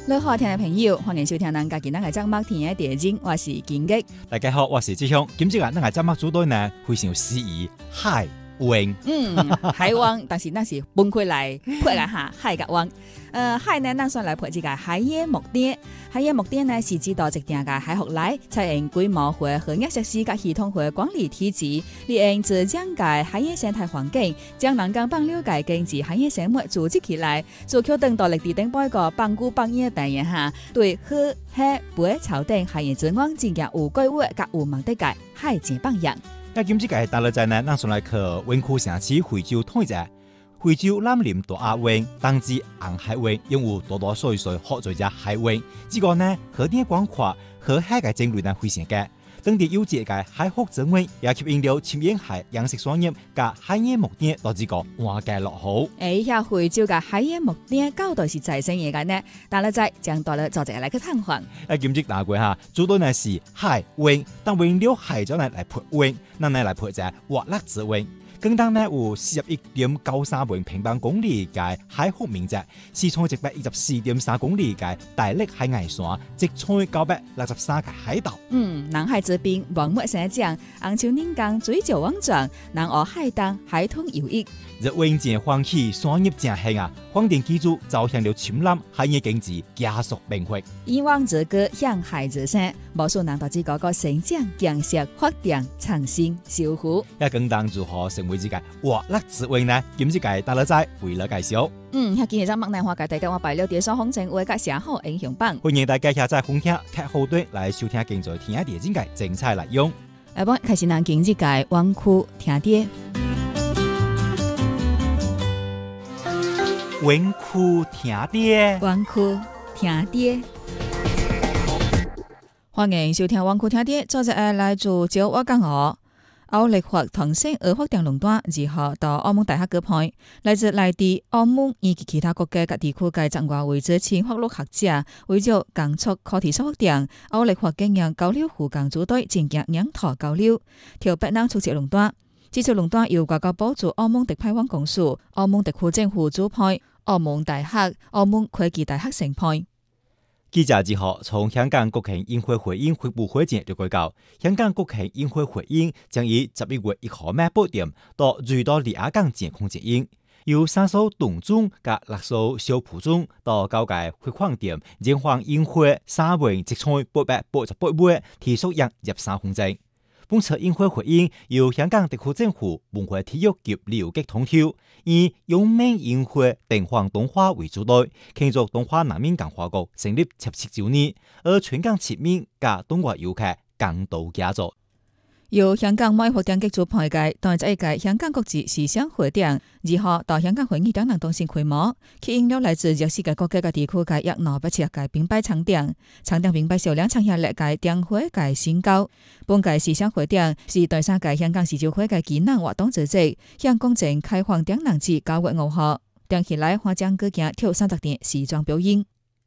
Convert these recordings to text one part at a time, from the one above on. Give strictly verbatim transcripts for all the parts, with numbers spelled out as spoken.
你好，聽眾朋友，歡迎收聽咱家己咱嘅節目天嘅地景，我是金吉。 大家好，我是志雄。今朝啊，咱嘅節目組隊呢，非常有詩意，海灣。 嗯，海灣，但是那是分開來配個下海甲灣。呃，海呢，咱算來配一個海野木鼎。海野木鼎呢，是指導一定嘅海學來採用規模化和業設施甲系統化管理體制，利用自整個海野生態環境，將人工放了解經濟海野生物組織起來，做橋等到歷地頂擺個百古百年嘅大業下，對河海背潮等海洋資源進行有規劃甲有目的嘅海前榜樣。 那今次嘅大樂仔呢，咱上來去灣區城市惠州統一者。惠州南林大亞灣，當之紅海灣，擁有多多水水好在只海灣。這個呢，河點廣闊，河海嘅種類呢非常嘅。當地有節嘅海福資源，也吸引了深沿海養殖產業甲海野木鼎到這個環界落好。 誒，遐惠州嘅海野木鼎到底是在生嘢嘅呢？大樂仔將大樂做者來去探訪。 誒，今次大過哈，主要呢是海灣，但為了海咗呢來配灣，咱呢來配者活力資源。更當呢有四十一點九三萬平方公里嘅海福面積，是從一百一十四點三公里嘅大陸海岸線，直採九百六十三個海島。嗯， 南海之濱萬物生長，紅樹林間水潮汪漲，南澳海東海通有益。 日穩健歡喜，產業正興啊！環境基礎走向了深藍海野經濟加速變化。 以往之歌向海之聲，無數人到這個個成長、建設、發展、創新、修復。 也更當如何成為這個活力資源呢？今次介大樂仔為了介紹。 嗯，今日咱麥內華介帶到我擺了啲所風景畫甲寫好英雄榜。 歡迎大家下載風聽劇後端來收聽現在天一地精嘅精彩內容。 下晡開始咱今日嘅灣區聽啲。 灣區聽啲， 灣區聽啲，歡迎收聽灣區聽啲。昨日來自招我講我歐力學同聲兒發展論壇如何到澳門大學舉辦，來自內地、澳門以及其他國家及地區嘅中外為主要法律學者，為咗工作課題發展，歐力學經驗交流互動組隊進行研討交流，特別能出席論壇。這次論壇由外交部駐澳門特派員公署、澳門特區政府主辦。澳門大學、澳門科技大學承辦。 記者之後從香港國慶宴會回應發布會前了解到，香港國慶宴會回應將於十一月一號晚八點到瑞多利亞港前空接應，由三艘東中及六艘小浦中到九個會館點演放宴會三萬七千八百八十八位體恤役入山風景。本次宴會回應由香港特區政府文化體育及旅遊局統籌，以永明宴會定放動畫為主題，慶祝動畫南面共和國成立七十周年，而全港市民及動畫遊客共度佳作。 由香港文化電局主辦嘅第一屆香港國際時尚會展，二號到香港會議展覽中心開幕，吸引了來自全世界各個嘅地區嘅約兩百七十個品牌參展，參展品牌銷量創下歷屆電會嘅新高。本屆時尚會展是第三屆香港時裝會嘅技能活動之一，向公眾開放展覽至九月五號，展起來花將舉行跳三十點時裝表演。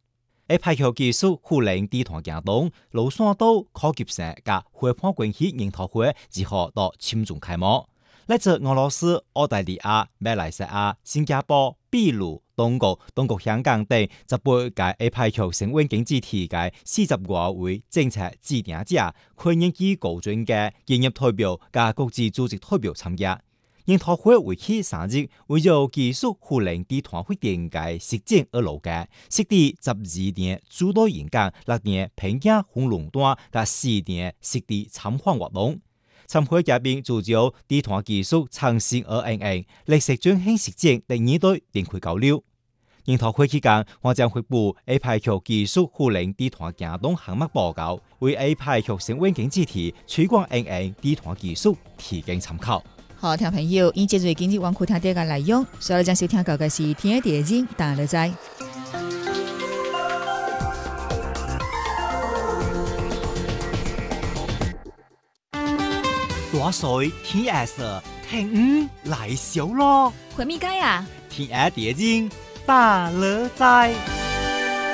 A 派球技術護領地團行動，羅山島科技城及會展關係研討會之後到簽中開幕。來自俄羅斯、澳大利亞、馬來西亞、新加坡、秘魯、中國、中國香港等十八屆 A 派球成員經濟體嘅四十多位政策制定者、科研機構專家、企業代表及國際組織代表參加。研討會為期三日，為咗技術護領地團會展嘅實踐而落嘅，設地十二點主導演講，六點評價紅龍端及四點實地參觀活動。參會嘉賓主要地團技術創新而應用，歷史轉型實踐第二代展開交流。研討會期間，我將發布 A 派球技術護領地團行動項目報告，為 A 派球成員經濟體推廣應用地團技術提供參考。 好，聽朋友，以接住今日灣區聽啲嘅內容，所以將收聽到嘅是天一地景大樂仔。 大水天一色，聽五來小咯。 回咪街啊？ 天一地景大樂仔。